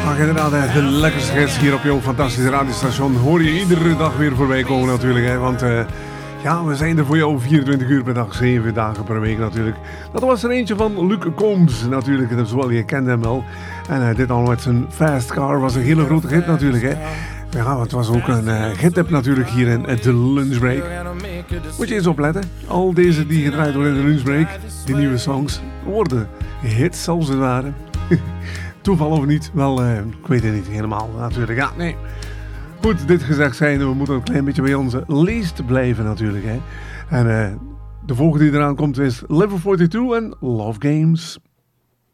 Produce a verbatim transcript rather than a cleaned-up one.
Ach, inderdaad, de lekkerste hits hier op jouw fantastische radiostation hoor je iedere dag weer voorbij komen natuurlijk. Hè? Want uh, ja, we zijn er voor jou vierentwintig uur per dag, zeven dagen per week natuurlijk. Dat was er eentje van Luc Combs natuurlijk, dat is wel, je kent hem wel. En uh, dit al met zijn Fast Car was een hele grote hit natuurlijk. Hè? Ja, het was ook een uh, hit natuurlijk hier in uh, de lunchbreak. Moet je eens opletten, al deze die gedraaid worden in de lunchbreak, die nieuwe songs, worden hits als het ware. Toeval of niet? Wel, uh, ik weet het niet helemaal natuurlijk. Ja, nee. Goed, dit gezegd zijnde, we moeten een klein beetje bij onze leest blijven natuurlijk. Hè. En uh, de volgende die eraan komt is Level tweeënveertig en Love Games.